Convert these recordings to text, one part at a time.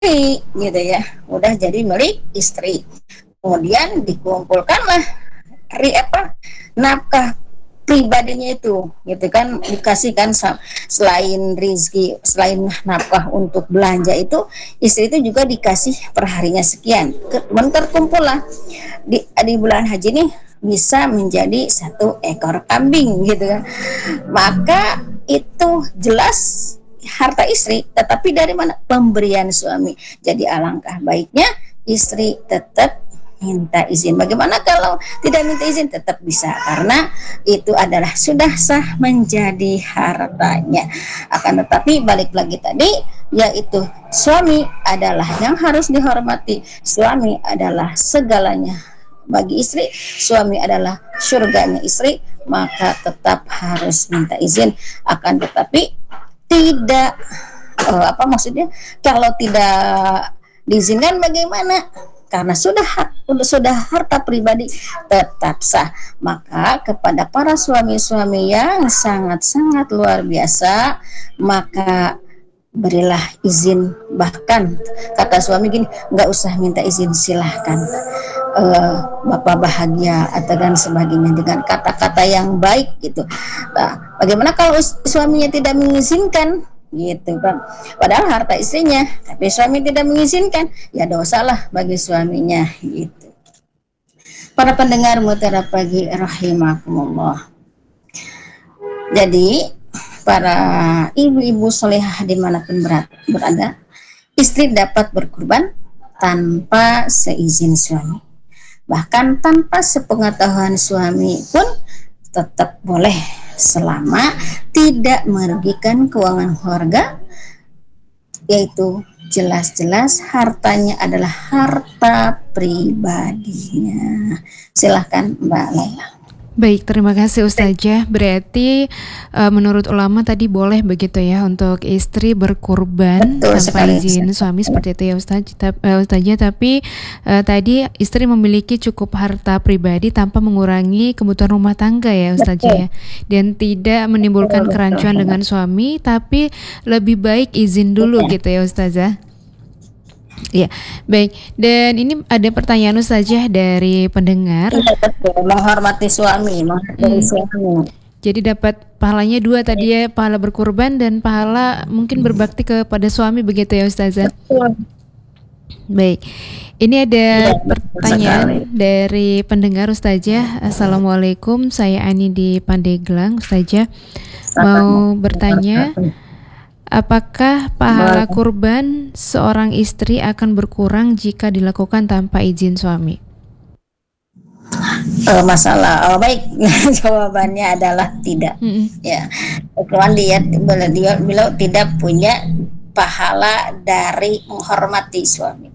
gitu ya, udah jadi milik istri. Kemudian dikumpulkanlah nafkah pribadinya itu, gitu kan, dikasihkan selain rizki, selain nafkah untuk belanja itu, istri itu juga dikasih perharinya sekian. Terkumpul lah di bulan haji ini bisa menjadi 1 ekor kambing gitu kan. Maka itu jelas harta istri, tetapi dari mana? Pemberian suami. Jadi alangkah baiknya istri tetap minta izin. Bagaimana kalau tidak minta izin? Tetap bisa, karena itu adalah sudah sah menjadi hartanya. Akan tetapi balik lagi tadi, yaitu suami adalah yang harus dihormati. Suami adalah segalanya bagi istri, suami adalah surganya istri, maka tetap harus minta izin. Akan tetapi tidak apa maksudnya, kalau tidak diizinkan bagaimana? Karena sudah harta pribadi, tetap sah. Maka kepada para suami-suami yang sangat-sangat luar biasa, maka berilah izin. Bahkan kata suami gini, nggak usah minta izin, silahkan, Bapak bahagia atau dan sebagainya, dengan kata-kata yang baik gitu. Nah, bagaimana kalau suaminya tidak mengizinkan gitu kan, padahal harta istrinya, tapi suami tidak mengizinkan, ya dosalah bagi suaminya gitu. Para pendengar Mutiara Pagi rahimakumullah, jadi para ibu-ibu solehah dimanapun berada, istri dapat berkurban tanpa seizin suami, bahkan tanpa sepengetahuan suami pun tetap boleh, selama tidak merugikan keuangan keluarga, yaitu jelas-jelas hartanya adalah harta pribadinya. Silahkan Mbak Laila. Baik, terima kasih Ustazah. Berarti menurut ulama tadi boleh begitu ya untuk istri berkurban tanpa izin suami, seperti itu ya Ustazah. Tapi tadi istri memiliki cukup harta pribadi tanpa mengurangi kebutuhan rumah tangga ya Ustazah ya. Dan tidak menimbulkan kerancuan dengan suami, tapi lebih baik izin dulu gitu ya Ustazah. Ya, baik. Dan ini ada pertanyaan Ustazah dari pendengar. Menghormati suami, menghormati suami. Jadi dapat pahalanya 2 tadi ya, pahala berkurban dan pahala mungkin berbakti kepada suami, begitu ya Ustazah. Baik. Ini ada pertanyaan dari pendengar Ustazah. Assalamualaikum, saya Ani di Pandeglang Ustazah. Mau bertanya, apakah pahala kurban seorang istri akan berkurang jika dilakukan tanpa izin suami? Baik. Jawabannya adalah tidak. Ya, kemudian dia beliau tidak punya pahala dari menghormati suami.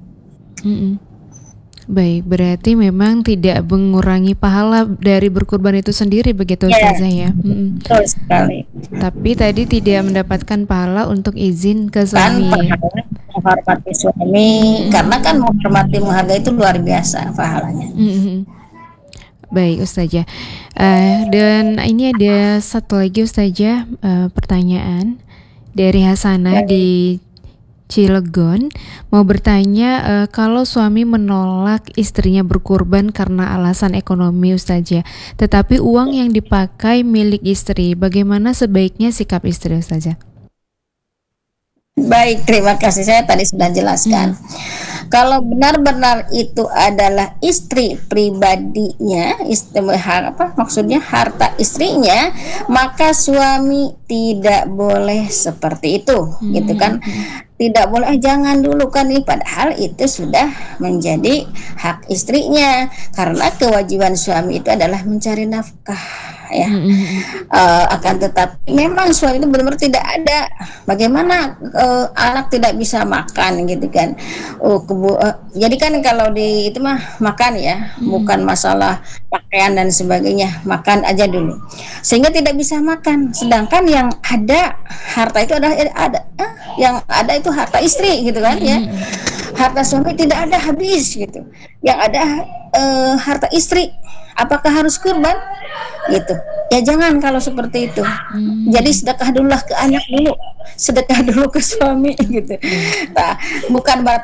Baik, berarti memang tidak mengurangi pahala dari berkurban itu sendiri, begitu Ustazah ya? Betul sekali. Tapi tadi tidak mendapatkan pahala untuk izin ke suami. Menghormati suami, karena kan menghargai itu luar biasa pahalanya. Baik Ustazah. Dan ini ada satu lagi Ustazah, pertanyaan dari Hasanah di Cilegon, mau bertanya, kalau suami menolak istrinya berkurban karena alasan ekonomi Ustazah, tetapi uang yang dipakai milik istri, bagaimana sebaiknya sikap istri Ustazah? Baik, terima kasih. Saya tadi sudah jelaskan. Kalau benar-benar itu adalah istri pribadinya, maksudnya harta istrinya, maka suami tidak boleh seperti itu, gitu kan? Tidak boleh, jangan dulu kan ini, padahal itu sudah menjadi hak istrinya, karena kewajiban suami itu adalah mencari nafkah ya. Akan tetapi memang suami itu benar-benar tidak ada, bagaimana anak tidak bisa makan gitu kan. Jadi kan kalau di itu mah makan ya, bukan masalah pakaian dan sebagainya, makan aja dulu sehingga tidak bisa makan, sedangkan yang ada harta itu adalah yang ada itu harta istri gitu kan ya. Harta suami tidak ada habis gitu, yang ada harta istri. Apakah harus kurban gitu? Ya jangan kalau seperti itu. Jadi Hmm. sedekah dululah ke anak dulu, sedekah dulu ke suami gitu. Oke. Nah, bukan